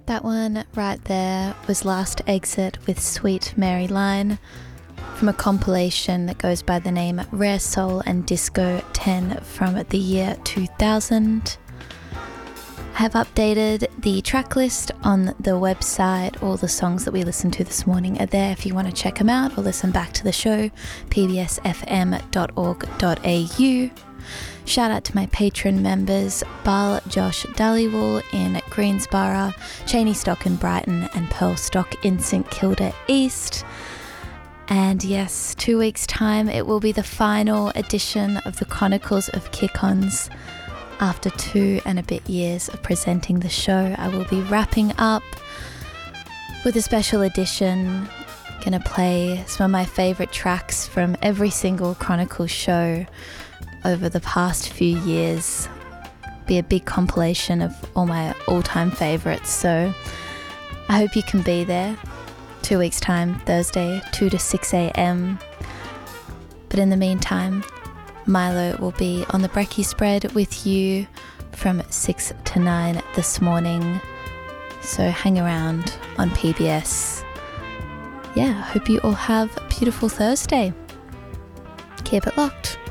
That one right there was Last Exit with Sweet Mary Line from a compilation that goes by the name Rare Soul and Disco 10 from the year 2000. I have updated the track list on the website. All the songs that we listened to this morning are there if you want to check them out or listen back to the show, pbsfm.org.au. Shout out to my patron members, Bal Josh Dallywall in Greensborough, Cheney Stock in Brighton, and Pearl Stock in St Kilda East. And yes, 2 weeks' time it will be the final edition of the Chronicles of Kick-Ons. After 2 and a bit years of presenting the show, I will be wrapping up with a special edition. Gonna play some of my favourite tracks from every single Chronicles show over the past few years. Be a big compilation of all my all-time favourites, so I hope you can be there. 2 weeks' time, Thursday, 2 to 6 a.m. But in the meantime, Milo will be on the brekkie spread with you from 6 to 9 this morning. So hang around on PBS. Yeah, I hope you all have a beautiful Thursday. Keep it locked.